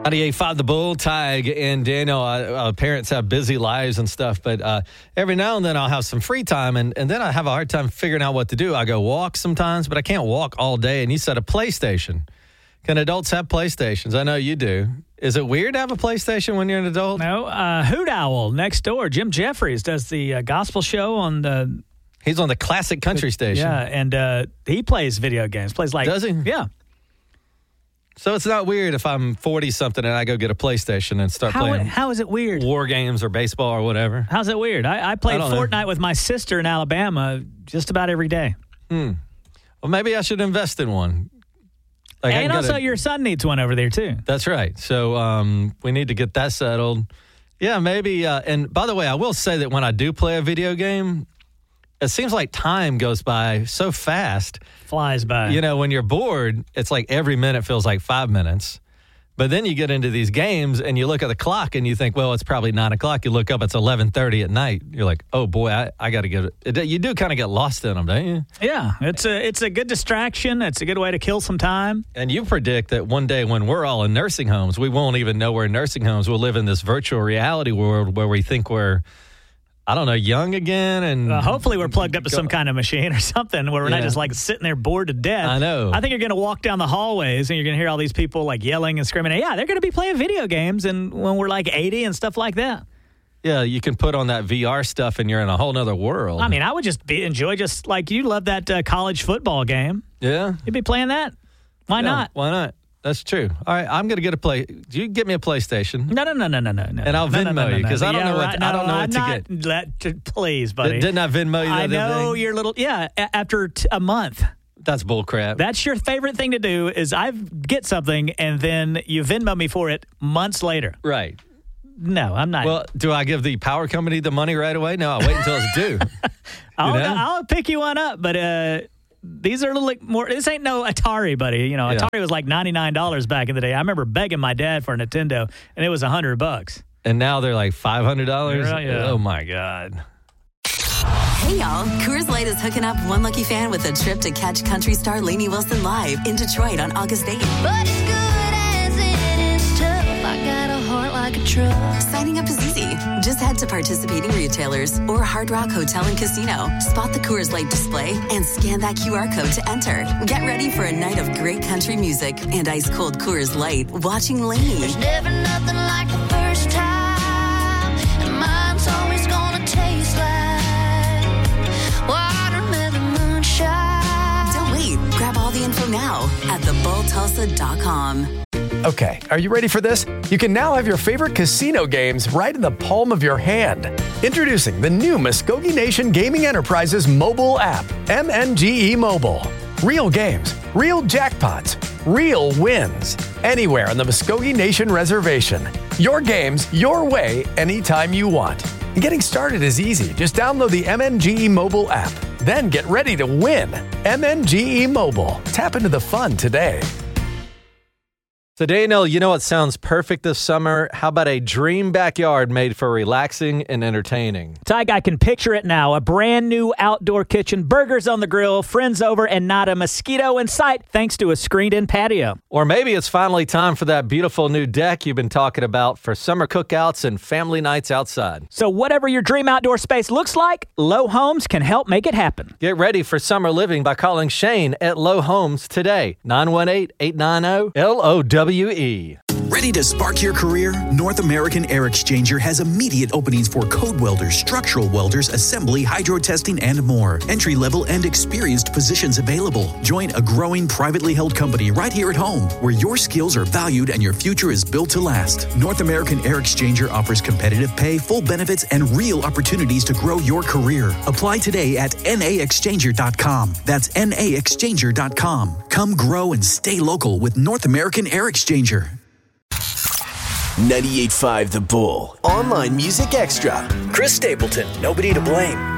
98.5 The Bull, Tig, and Daniel. Parents have busy lives and stuff, but every now and then I'll have some free time, and then I have a hard time figuring out what to do. I go walk sometimes, but I can't walk all day. And you said a PlayStation. Can adults have PlayStations? I know you do. Is it weird to have a PlayStation when you're an adult? No. Hoot Owl next door, Jim Jeffries, does the gospel show on the... He's on the classic country station. Yeah, and he plays video games. Does he? Yeah. So it's not weird if I'm 40-something and I go get a PlayStation and start playing. How is it weird? War games or baseball or whatever. How's it weird? I played Fortnite with my sister in Alabama just about every day. Well, maybe I should invest in one. And also your son needs one over there, too. That's right. So we need to get that settled. Yeah, maybe. And by the way, I will say that when I do play a video game, it seems like time goes by so fast. Flies by. You know, when you're bored, it's like every minute feels like 5 minutes. But then you get into these games and you look at the clock and you think, well, it's probably 9 o'clock. You look up, it's 11:30 at night. You're like, oh, boy, I got to get it. You do kind of get lost in them, don't you? Yeah, it's a good distraction. It's a good way to kill some time. And you predict that one day when we're all in nursing homes, we won't even know we're in nursing homes. We'll live in this virtual reality world where we think we're, I don't know, young again. And hopefully we're plugged up to some kind of machine or something where we're not just like sitting there bored to death. I know. I think you're going to walk down the hallways and you're going to hear all these people like yelling and screaming. Yeah, they're going to be playing video games and when we're like 80 and stuff like that. Yeah, you can put on that VR stuff and you're in a whole nother world. I mean, I would just enjoy just like you love that college football game. Yeah. You'd be playing that. Why not? Why not? That's true. All right, I'm going to get Do you get me a PlayStation? No. And I'll Venmo you because I don't know what to get. Please, buddy. Didn't I Venmo you? I know your little after a month. That's bull crap. That's your favorite thing to do is I get something and then you Venmo me for it months later. Right. No, I'm not. Well, do I give the power company the money right away? No, I'll wait until it's due. I'll pick you one up, but these are a little more. This ain't no Atari, buddy. You know, Atari was like $99 back in the day. I remember begging my dad for a Nintendo, and it was $100. And now they're like $500. Yeah. Oh my God. Hey y'all, Coors Light is hooking up one lucky fan with a trip to catch country star Lainey Wilson live in Detroit on August 8th. But it's good as it is tough. I got a heart like a truck. Signing up is easy. Just head to participating retailers or Hard Rock Hotel and Casino. Spot the Coors Light display and scan that QR code to enter. Get ready for a night of great country music and ice cold Coors Light watching Lainey. There's never nothing like the first time, and mine's always gonna taste like watermelon moonshine. Don't wait. Grab all the info now at thebulltulsa.com. Okay, are you ready for this? You can now have your favorite casino games right in the palm of your hand. Introducing the new Muskogee Nation Gaming Enterprises mobile app, MNGE Mobile. Real games, real jackpots, real wins. Anywhere on the Muskogee Nation Reservation. Your games, your way, anytime you want. And getting started is easy. Just download the MNGE Mobile app. Then get ready to win. MNGE Mobile. Tap into the fun today. So, Daniel, you know what sounds perfect this summer? How about a dream backyard made for relaxing and entertaining? Tig, I can picture it now. A brand new outdoor kitchen, burgers on the grill, friends over, and not a mosquito in sight thanks to a screened-in patio. Or maybe it's finally time for that beautiful new deck you've been talking about for summer cookouts and family nights outside. So whatever your dream outdoor space looks like, Low Homes can help make it happen. Get ready for summer living by calling Shane at Low Homes today. 918-890-LOWE. Ready to spark your career? North American Air Exchanger has immediate openings for code welders, structural welders, assembly, hydro testing, and more. Entry-level and experienced positions available. Join a growing privately held company right here at home, where your skills are valued and your future is built to last. North American Air Exchanger offers competitive pay, full benefits, and real opportunities to grow your career. Apply today at naexchanger.com. That's naexchanger.com. Come grow and stay local with North American Air Exchanger. 98.5 The Bull. Online Music Extra. Chris Stapleton, Nobody to Blame.